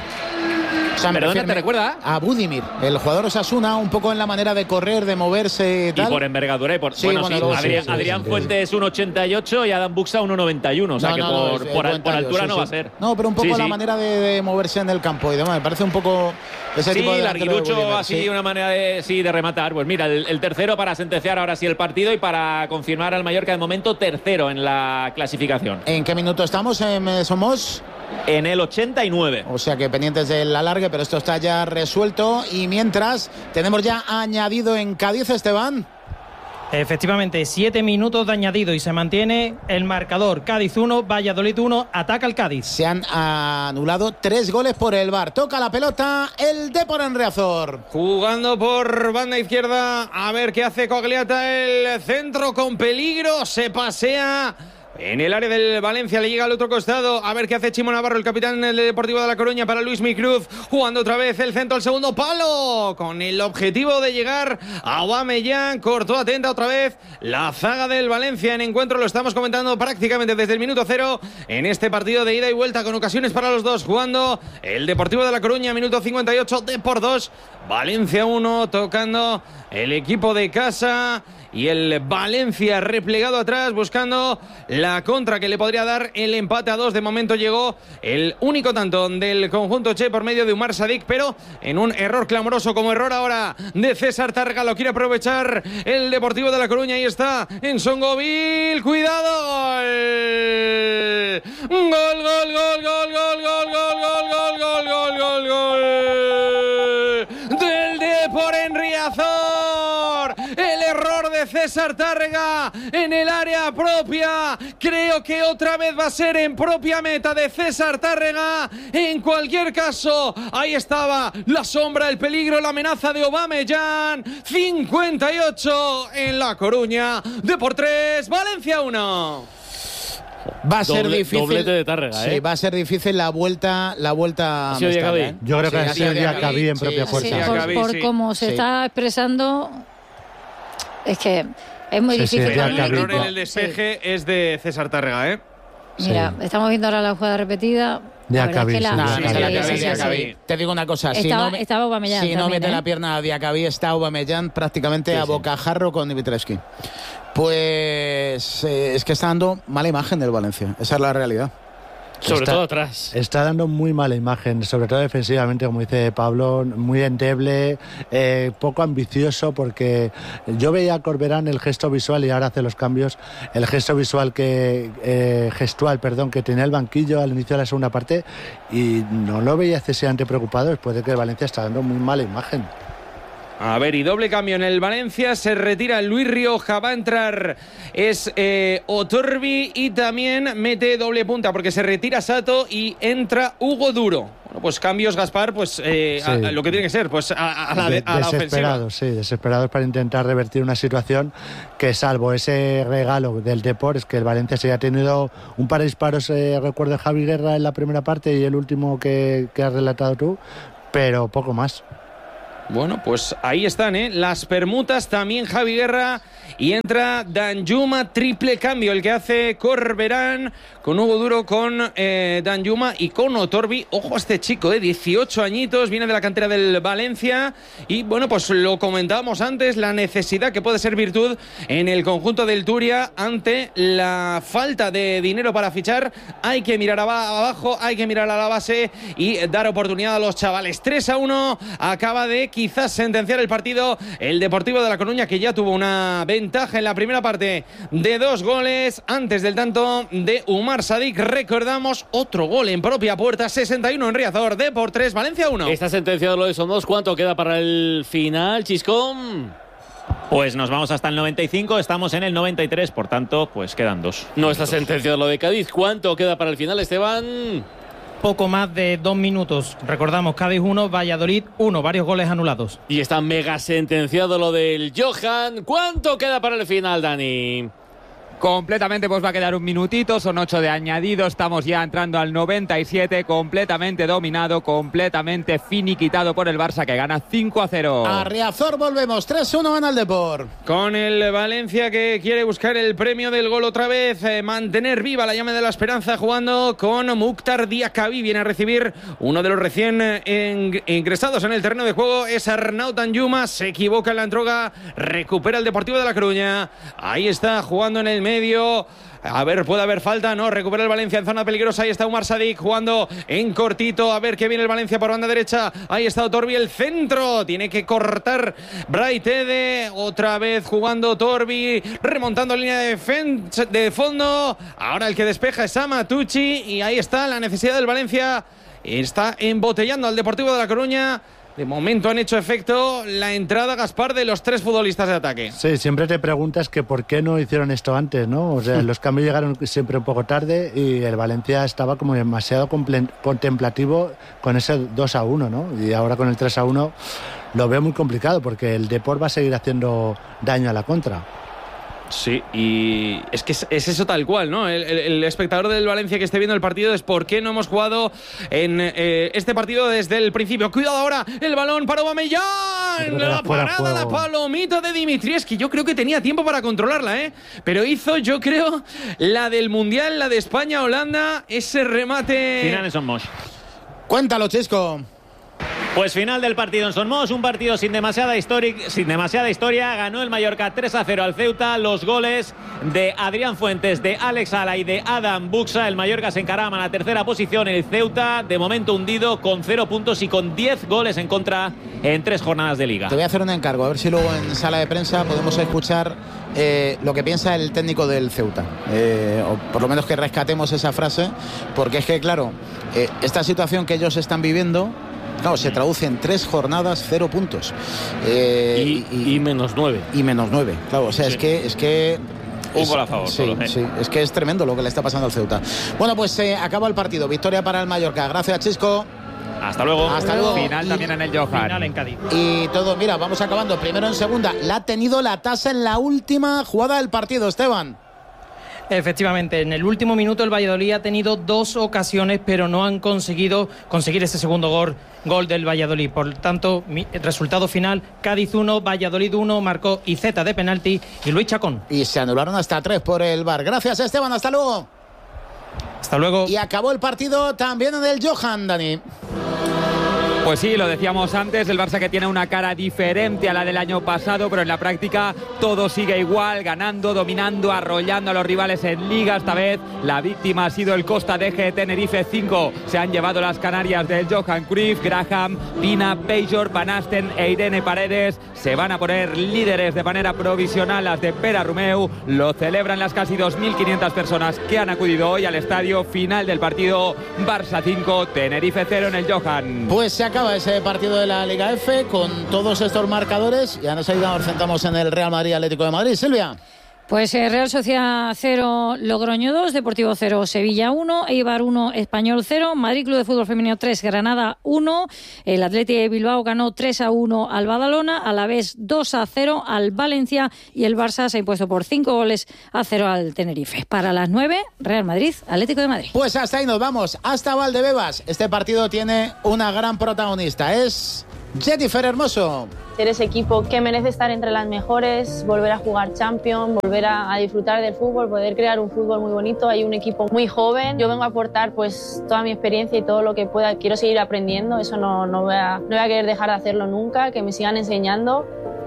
O sea, ¿Perdona, te recuerda? A Budimir, el jugador Osasuna, un poco en la manera de correr, de moverse y tal. Y por envergadura y por... Sí, Adrián Fuentes 1,88 y Adam Buxa 1,91. O sea que por altura no va a ser. No, pero un poco la manera de moverse en el campo y demás. Me parece un poco ese tipo de... larguirucho, así, una manera de rematar. Pues mira, el tercero para sentenciar ahora sí el partido y para confirmar al Mallorca de momento tercero en la clasificación. ¿En qué minuto estamos? Somos... En el 89. O sea que pendientes del alargue, pero esto está ya resuelto. Y mientras, tenemos ya añadido en Cádiz, Esteban. Efectivamente, 7 minutos de añadido y se mantiene el marcador. Cádiz 1, Valladolid 1, ataca el Cádiz. Se han anulado 3 goles por el VAR. Toca la pelota el Depor en Riazor. Jugando por banda izquierda, a ver qué hace Coagliata, el centro con peligro, se pasea en el área del Valencia, le llega al otro costado, a ver qué hace Chimo Navarro, el capitán del Deportivo de La Coruña, para Luis Micruz, jugando otra vez el centro al segundo palo, con el objetivo de llegar a Aubameyang. Cortó atenta otra vez la zaga del Valencia en encuentro, lo estamos comentando prácticamente desde el minuto 0 en este partido de ida y vuelta, con ocasiones para los dos, jugando el Deportivo de La Coruña, minuto 58, Depor 2, Valencia 1, tocando el equipo de casa. Y el Valencia replegado atrás, buscando la contra que le podría dar el empate a 2. De momento llegó el único tanto del conjunto Che por medio de Umar Sadik, pero en un error clamoroso, como error ahora de César Tárrega. Lo quiere aprovechar el Deportivo de La Coruña. Ahí está en Songovil. ¡Cuidado! ¡Gol! ¡Gol, gol, gol, gol, gol, gol, gol, gol, gol, gol, gol, gol! Del Depor en Riazor. El error de César Tárrega en el área propia. Creo que otra vez va a ser en propia meta de César Tárrega. En cualquier caso, ahí estaba la sombra, el peligro, la amenaza de Aubameyang. 58 en La Coruña. Depor 3, Valencia 1. Va a ser difícil. Doblete de Tárrega, Sí, va a ser difícil la vuelta. ¿Ha sido Diacabí? Yo creo que ha sido Diacabí en propia fuerza. Por cómo se está expresando, es que es muy difícil. El error en el despeje es de César Tárrega, ¿eh? Mira, estamos viendo ahora la jugada repetida. Diacabí. Te digo una cosa, estaba Aubameyang si no también, mete la pierna a Diacabí, está Aubameyang prácticamente a bocajarro con Dimitrescu. Pues es que está dando mala imagen del Valencia, esa es la realidad. Sobre todo atrás. Está dando muy mala imagen, sobre todo defensivamente, como dice Pablo, muy endeble, poco ambicioso, porque yo veía a Corberán el gesto visual y ahora hace los cambios, el gesto visual gestual que tenía el banquillo al inicio de la segunda parte, y no lo veía excesivamente preocupado después de que el Valencia está dando muy mala imagen. A ver, y doble cambio en el Valencia, se retira Luis Rioja, va a entrar Otorbi y también mete doble punta porque se retira Sato y entra Hugo Duro. Bueno, pues cambios, Gaspar, pues a lo que tiene que ser, pues a la ofensiva. Desesperados para intentar revertir una situación que, salvo ese regalo del Depor, es que el Valencia se ha tenido un par de disparos, recuerdo Javi Guerra en la primera parte y el último que has relatado tú, pero poco más. Bueno, pues ahí están, las permutas, también Javi Guerra, y entra Danjuma, triple cambio, el que hace Corberán, con Hugo Duro, con Danjuma y con Otorbi. Ojo a este chico, 18 añitos, viene de la cantera del Valencia, y bueno, pues lo comentábamos antes, la necesidad que puede ser virtud en el conjunto del Turia ante la falta de dinero para fichar. Hay que mirar abajo, hay que mirar a la base y dar oportunidad a los chavales. 3-1, acaba de quizás sentenciar el partido el Deportivo de La Coruña, que ya tuvo una ventaja en la primera parte de 2 goles antes del tanto de Umar Sadik. Recordamos, otro gol en propia puerta, 61 en Riazor, Depor 3, Valencia 1. Está sentenciado lo de Somos. ¿Cuánto queda para el final, Chiscón? Pues nos vamos hasta el 95, estamos en el 93, por tanto, pues quedan 2. No está sentenciado lo de Cádiz. ¿Cuánto queda para el final, Esteban? Poco más de 2 minutos. Recordamos, Cádiz 1, Valladolid 1, varios goles anulados. Y está mega sentenciado lo del Johan. ¿Cuánto queda para el final, Dani? Completamente, pues va a quedar un minutito, son 8 de añadido, estamos ya entrando al 97, completamente dominado, completamente finiquitado por el Barça, que gana 5-0. A Riazor volvemos, 3-1 gana el Depor. Con el Valencia, que quiere buscar el premio del gol otra vez, mantener viva la llama de la esperanza, jugando con Mukhtar Diakabi. Viene a recibir uno de los recién ingresados en el terreno de juego, es Arnaut Danjuma, se equivoca en la entrega, recupera el Deportivo de La Coruña. Ahí está, jugando en el medio. A ver, puede haber falta, no, recupera el Valencia en zona peligrosa. Ahí está Umar Sadik jugando en cortito. A ver qué viene el Valencia por banda derecha. Ahí está Otorbi, el centro. Tiene que cortar Braithede. Otra vez jugando Otorbi, remontando línea de fondo. Ahora el que despeja es Amatucci. Y ahí está la necesidad del Valencia. Está embotellando al Deportivo de La Coruña. De momento han hecho efecto la entrada, Gaspar, de los 3 futbolistas de ataque. Sí, siempre te preguntas que por qué no hicieron esto antes, ¿no? O sea, los cambios llegaron siempre un poco tarde y el Valencia estaba como demasiado contemplativo con ese 2-1, ¿no? Y ahora con el 3-1 lo veo muy complicado porque el Depor va a seguir haciendo daño a la contra. Sí, y es que es eso tal cual, ¿no? El espectador del Valencia que esté viendo el partido es por qué no hemos jugado en este partido desde el principio. Cuidado ahora, el balón para Aubameyang, la parada, la palomita de Dimitrievski. Yo creo que tenía tiempo para controlarla, pero hizo, yo creo, la del Mundial, la de España-Holanda, ese remate. Final en Son Moix. Cuéntalo, Chisco. Pues final del partido en Son Moix, un partido sin demasiada historia. Ganó el Mallorca 3-0 al Ceuta. Los goles de Adrián Fuentes, de Alex Ala y de Adam Buxa. El Mallorca se encarama en la tercera posición. El Ceuta, de momento hundido, con 0 puntos y con 10 goles en contra en 3 jornadas de Liga. Te voy a hacer un encargo, a ver si luego en sala de prensa podemos escuchar lo que piensa el técnico del Ceuta. O por lo menos que rescatemos esa frase, porque es que, claro, esta situación que ellos están viviendo, claro, se traduce en 3 jornadas, 0 puntos. Y menos 9. Y menos 9, claro. O sea, sí. es que un gol a favor. Sí, es que es tremendo lo que le está pasando al Ceuta. Bueno, pues acaba el partido. Victoria para el Mallorca. Gracias, Chisco. Hasta luego. Hasta luego. Final también en el Johan. Final en Cádiz. Y todo, mira, vamos acabando. Primero en segunda. La ha tenido la tasa en la última jugada del partido, Esteban. Efectivamente, en el último minuto el Valladolid ha tenido 2 ocasiones, pero no han conseguido conseguir ese segundo gol del Valladolid. Por tanto, resultado final, Cádiz 1, Valladolid 1, marcó Iceta de penalti y Luis Chacón. Y se anularon hasta 3 por el VAR. Gracias, Esteban, hasta luego. Hasta luego. Y acabó el partido también en el Johan, Dani. Pues sí, lo decíamos antes, el Barça que tiene una cara diferente a la del año pasado, pero en la práctica todo sigue igual, ganando, dominando, arrollando a los rivales en Liga. Esta vez la víctima ha sido el Costa d'Eje Tenerife 5. Se han llevado las Canarias del Johan Cruyff, Graham, Pina, Pejor, Van Asten e Irene Paredes. Se van a poner líderes de manera provisional las de Pere Romeu. Lo celebran las casi 2.500 personas que han acudido hoy al estadio. Final del partido, Barça 5, Tenerife 0 en el Johan. Pues se acaba ese partido de la Liga F con todos estos marcadores. Ya nos centramos en el Real Madrid Atlético de Madrid. Silvia. Pues Real Sociedad 0, Logroño 2, Deportivo 0, Sevilla 1, Eibar 1, Español 0, Madrid Club de Fútbol Femenino 3, Granada 1, el Athletic de Bilbao ganó 3-1 al Badalona, Alavés 2-0 al Valencia y el Barça se ha impuesto por 5-0 al Tenerife. Para las 9, Real Madrid, Atlético de Madrid. Pues hasta ahí nos vamos, hasta Valdebebas. Este partido tiene una gran protagonista, es Jennifer Hermoso. Ser ese equipo que merece estar entre las mejores, volver a jugar Champions, volver a disfrutar del fútbol, poder crear un fútbol muy bonito. Hay un equipo muy joven. Yo vengo a aportar pues toda mi experiencia y todo lo que pueda. Quiero seguir aprendiendo, eso no voy a querer dejar de hacerlo nunca, que me sigan enseñando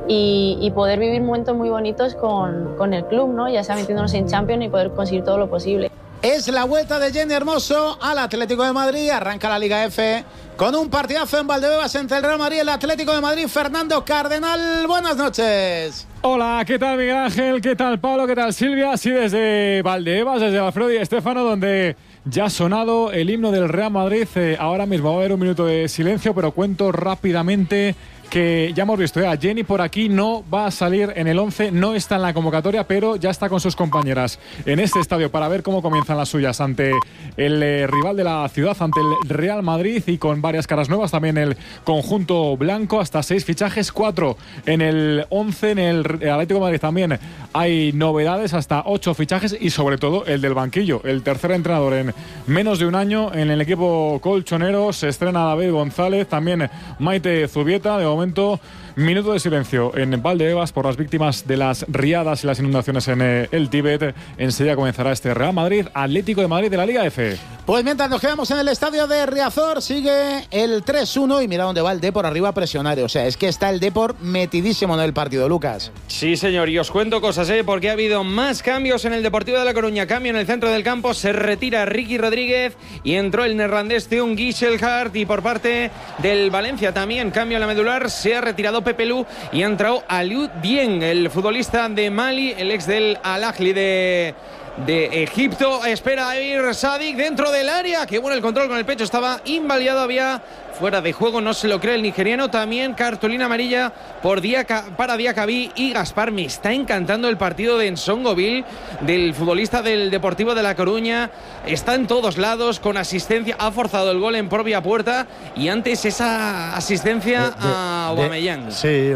y poder vivir momentos muy bonitos con el club, ¿no? Ya sea metiéndonos en Champions y poder conseguir todo lo posible. Es la vuelta de Jenny Hermoso al Atlético de Madrid. Arranca la Liga F con un partidazo en Valdebebas entre el Real Madrid y el Atlético de Madrid. Fernando Cardenal, buenas noches. Hola, ¿qué tal Miguel Ángel? ¿Qué tal Pablo? ¿Qué tal Silvia? Sí, desde Valdebebas, desde Alfredo Di Stéfano, donde ya ha sonado el himno del Real Madrid. Ahora mismo va a haber un minuto de silencio, pero cuento rápidamente que ya hemos visto a Jenny por aquí, no va a salir en el 11, no está en la convocatoria, pero ya está con sus compañeras en este estadio para ver cómo comienzan las suyas ante el rival de la ciudad, ante el Real Madrid, y con varias caras nuevas, también el conjunto blanco, hasta 6 fichajes, 4 en el 11, en el Atlético de Madrid también hay novedades, hasta 8 fichajes y sobre todo el del banquillo, el tercer entrenador en menos de un año en el equipo colchonero. Se estrena David González, también Maite Zubieta. De momento, minuto de silencio en Valdebebas por las víctimas de las riadas y las inundaciones en el Tíbet. Enseguida comenzará este Real Madrid Atlético de Madrid de la Liga F. Pues mientras nos quedamos en el estadio de Riazor, sigue el 3-1 y mira dónde va el Depor arriba a presionar. O sea, es que está el Depor metidísimo en el partido, Lucas. Sí, señor, y os cuento cosas, porque ha habido más cambios en el Deportivo de La Coruña. Cambio en el centro del campo, se retira Ricky Rodríguez y entró el neerlandés Teun Gisselhart. Y por parte del Valencia también cambio en la medular, se ha retirado Pepe Lu y ha entrado Aliou Dieng, el futbolista de Mali, el ex del Al-Ahly de Egipto. Espera a ir Sadik dentro del área. Qué bueno el control con el pecho, estaba invalidado, había fuera de juego, no se lo cree el nigeriano. También cartulina amarilla para Diakabi y Gaspar. Me está encantando el partido de Nsongoville, del futbolista del Deportivo de La Coruña. Está en todos lados, con asistencia, ha forzado el gol en propia puerta y antes esa asistencia a Aubameyang. Sí,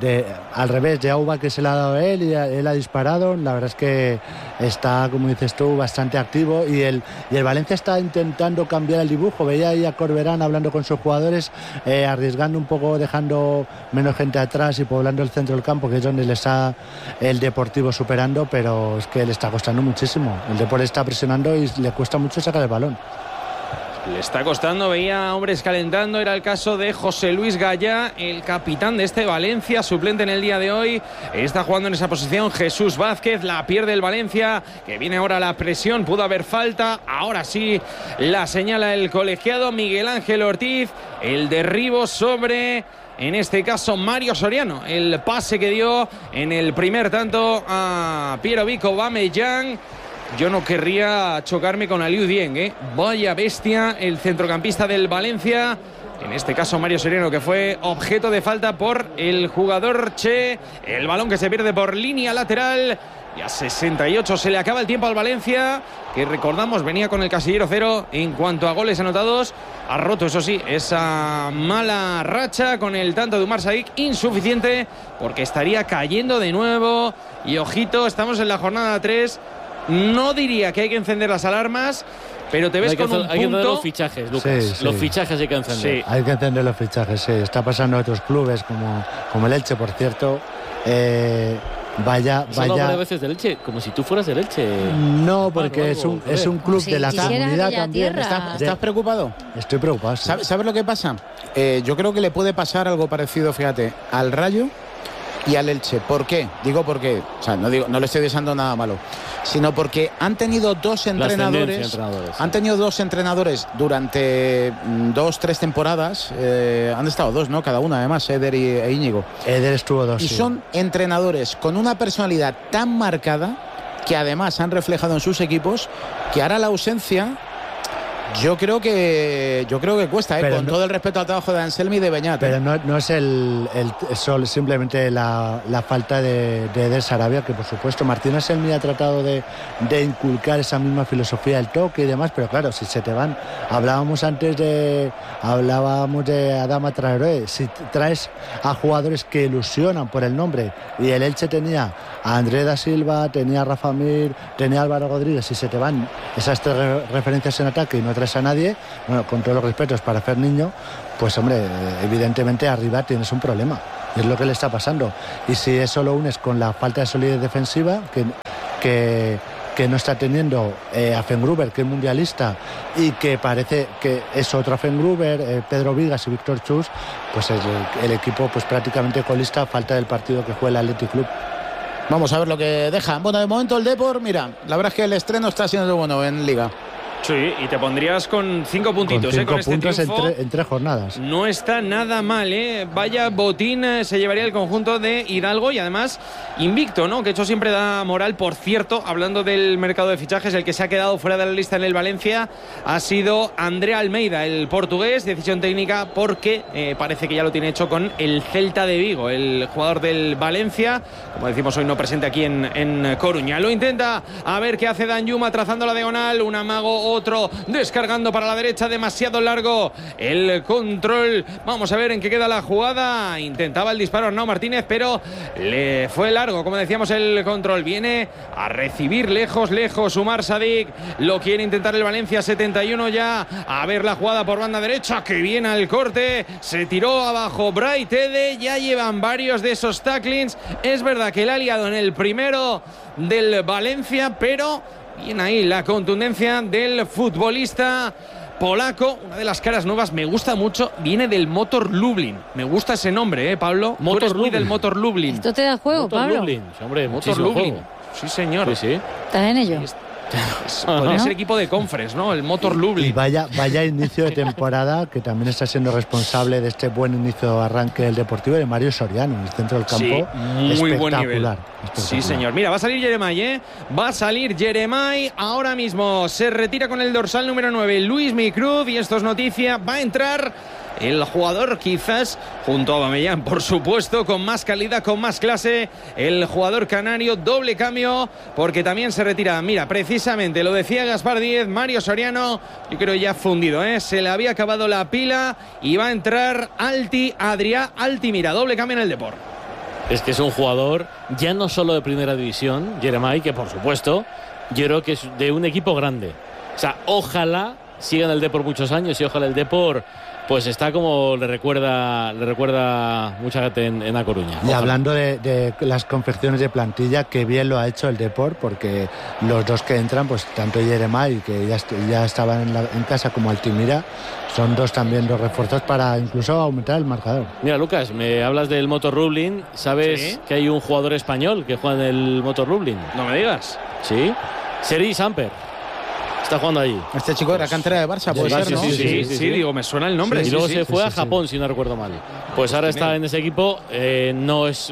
al revés, de Auba, que se le ha dado él y él ha disparado. La verdad es que está, como dices tú, bastante activo y el Valencia está intentando cambiar el dibujo. Veía ahí a Corberán hablando con sus jugadores, arriesgando un poco, dejando menos gente atrás y poblando el centro del campo, que es donde le está el Deportivo superando, pero es que le está costando muchísimo. El Deportivo está presionando y le cuesta mucho sacar el balón. Le está costando, veía hombres calentando. Era el caso de José Luis Gallá, el capitán de este Valencia, suplente en el día de hoy. Está jugando en esa posición Jesús Vázquez, la pierde el Valencia, que viene ahora la presión, pudo haber falta, ahora sí la señala el colegiado Miguel Ángel Ortiz. El derribo sobre, en este caso, Mario Soriano, el pase que dio en el primer tanto a Pierre-Emerick Aubameyang. Yo no querría chocarme con Aliou Dieng, Vaya bestia el centrocampista del Valencia. En este caso Mario Soriano, que fue objeto de falta por el jugador Che. El balón que se pierde por línea lateral. Y a 68 se le acaba el tiempo al Valencia, que recordamos venía con el casillero 0 en cuanto a goles anotados. Ha roto, eso sí, esa mala racha con el tanto de Umar Sadik, insuficiente porque estaría cayendo de nuevo. Y ojito, estamos en la jornada 3. No diría que hay que encender las alarmas, pero te ves con un punto. Hay que encender los fichajes, Lucas. Sí, sí. Los fichajes hay que encender. Sí. Hay que encender los fichajes, sí. Está pasando a otros clubes como el Elche, por cierto. Vaya. Varias veces del Elche, como si tú fueras del Elche. No, porque es un club de la comunidad también. ¿Estás preocupado? Estoy preocupado. Sí. ¿Sabes lo que pasa? Yo creo que le puede pasar algo parecido, fíjate, al Rayo y al Elche. ¿Por qué? Digo porque, o sea, no le estoy deseando nada malo, sino porque han tenido dos entrenadores durante 2-3 temporadas. Han estado 2, ¿no? Cada una, además, Eder e Íñigo. Eder estuvo 2. Y sí, son entrenadores con una personalidad tan marcada que además han reflejado en sus equipos, que ahora la ausencia yo creo que cuesta, con todo el respeto al trabajo de Anselmi y de Beñat. Pero no es simplemente la falta de Eder Sarabia, que por supuesto Martín Anselmi ha tratado de inculcar esa misma filosofía del toque y demás, pero claro, si se te van, hablábamos de Adama Traoré, si traes a jugadores que ilusionan por el nombre, y el Elche tenía a André da Silva, tenía a Rafa Mir, tenía a Álvaro Rodríguez, si se te van esas 3 referencias en ataque y no traes sorpresa a nadie, bueno, con todos los respetos para Ferniño, pues hombre, evidentemente arriba tienes un problema. Es lo que le está pasando. Y si eso lo unes con la falta de solidez defensiva que no está teniendo a Fengruber, que es mundialista, y que parece que es otro Fengruber, Pedro Vigas y Víctor Chus, pues el equipo pues prácticamente colista a falta del partido que juega el Athletic Club. Vamos a ver lo que deja. Bueno, de momento el Depor, mira, la verdad es que el estreno está siendo bueno en Liga. Sí, y te pondrías con 5 puntitos, con 5 con este puntos triunfo. en 3 jornadas. No está nada mal, Vaya botín se llevaría el conjunto de Hidalgo y además invicto, ¿no? Que eso siempre da moral. Por cierto, hablando del mercado de fichajes, el que se ha quedado fuera de la lista en el Valencia ha sido André Almeida, el portugués. Decisión técnica porque parece que ya lo tiene hecho con el Celta de Vigo, el jugador del Valencia. Como decimos hoy, no presente aquí en Coruña. Lo intenta, a ver qué hace Danjuma trazando la diagonal. Un amago, otro descargando para la derecha, demasiado largo el control. Vamos a ver en qué queda la jugada. Intentaba el disparo Arnau Martínez, pero le fue largo, como decíamos, el control. Viene a recibir lejos Umar Sadik. Lo quiere intentar el Valencia, 71 ya. A ver la jugada por banda derecha, que viene al corte. Se tiró abajo Bright Ede. Ya llevan varios de esos tacklings. Es verdad que le ha liado en el primero del Valencia, pero bien ahí la contundencia del futbolista polaco. Una de las caras nuevas, me gusta mucho, viene del Motor Lublin. Me gusta ese nombre, Pablo. Motor Tú eres muy Lublin. del Motor Lublin. ¿Esto te da juego, Motor Pablo? Lublin. Hombre, Motor Lublin. Sí, señor. Sí, sí. ¿Estás en ello? Podría ser equipo de Conference, ¿no? El Motor Lublin. Y vaya inicio de temporada, que también está siendo responsable de este buen inicio de arranque del Deportivo, de Mario Soriano, en el centro del campo. Sí, muy buen nivel. Espectacular. Sí, señor. Mira, va a salir Jeremai, Va a salir Jeremai. Ahora mismo se retira con el dorsal número 9, Luis Micruz, y esto es noticia. Va a entrar el jugador, quizás, junto a Aubameyang, por supuesto, con más calidad, con más clase, el jugador canario. Doble cambio, porque también se retira. Mira, precisamente lo decía Gaspar Díez, Mario Soriano, yo creo ya fundido, se le había acabado la pila y va a entrar Adrià Altimira. Doble cambio en el Depor. Es que es un jugador ya no solo de primera división, Jeremai, que por supuesto, yo creo que es de un equipo grande. O sea, ojalá siga en el Depor muchos años y ojalá el Depor pues está como le recuerda mucha gente en A Coruña. Y hablando de las confecciones de plantilla, que bien lo ha hecho el Depor, porque los dos que entran, pues tanto Jeremai, que ya estaban en casa, como Altimira, son dos refuerzos para incluso aumentar el marcador. Mira, Lucas, me hablas del Motor Lublin. ¿Sabes ¿Sí? que hay un jugador español que juega en el Motor Lublin? No me digas. Sí, Sergi Samper. Está jugando allí. Este chico era cantera de Barça, puede ser, ¿no? Sí, digo, me suena el nombre. Y luego se fue a Japón, si no recuerdo mal. Pues ahora está en ese equipo. No es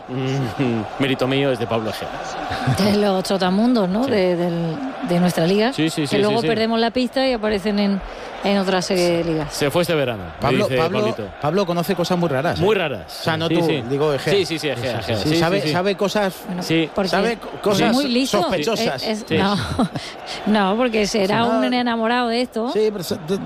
mérito mío, es de Pablo Egea. De los trotamundos, ¿no? Sí. De nuestra liga. Sí, que luego perdemos la pista y aparecen en otras ligas. Se fue este verano. Pablo conoce cosas muy raras. Muy raras. O sea, no tú, digo Egea. Sí, Egea. Sí, sabe cosas. Bueno, sabe cosas muy listo. sospechosas. No, porque será un enamorado de esto. Sí, pero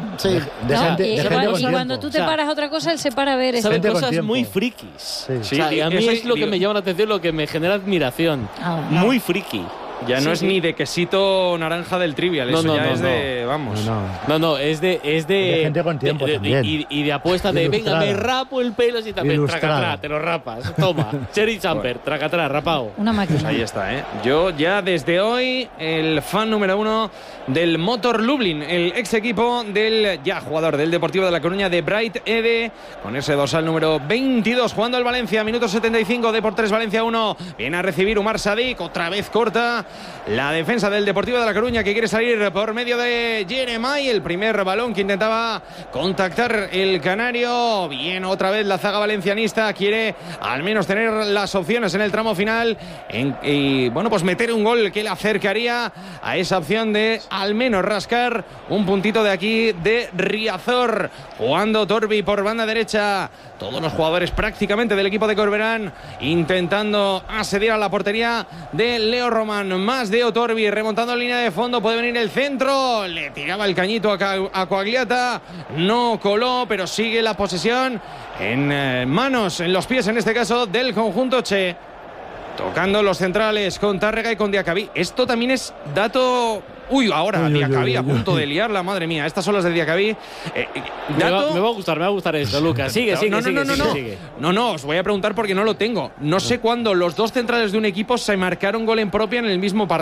y cuando tú te paras a otra cosa, él se para a ver eso. Sabe cosas muy frikis. O sea, y a mí es lo que me llama la atención, lo que me genera admiración. Muy friki. Ya no es ni de quesito naranja del Trivial, eso ya es de, vamos. No, es de gente con tiempo también. Y de apuesta de, venga, me rapo el pelo y también, tracatrá, te lo rapas, toma. Sergi Samper, tracatrá, rapao. Una máquina. Pues ahí está, Yo ya desde hoy, el fan número 1 del Motor Lublin, el ex equipo del ya jugador del Deportivo de La Coruña, de Bright Ede, con ese dorsal número 22, jugando el Valencia, minuto 75, Depor 3, Valencia 1. Viene a recibir Umar Sadik, otra vez corta la defensa del Deportivo de La Coruña, que quiere salir por medio de Jeremai. El primer balón que intentaba contactar el canario. Bien, otra vez la zaga valencianista quiere al menos tener las opciones en el tramo final y bueno, pues meter un gol que le acercaría a esa opción de al menos rascar un puntito de aquí de Riazor. Jugando Torbi por banda derecha, todos los jugadores prácticamente del equipo de Corberán intentando asediar a la portería de Leo Román. Más de Otorbi remontando en línea de fondo, puede venir el centro, le tiraba el cañito a Coagliata, no coló, pero sigue la posesión en manos, en los pies en este caso del conjunto Che. Tocando los centrales con Tárrega y con Diacabí. Esto también es dato Uy, ahora Diacabí a punto de liarla, madre mía. Estas son las de Diacabí. Me va a gustar esto, Lucas. Sigue. No, os voy a preguntar porque no lo tengo. No sé cuándo los dos centrales de un equipo se marcaron gol en propia en el mismo partido.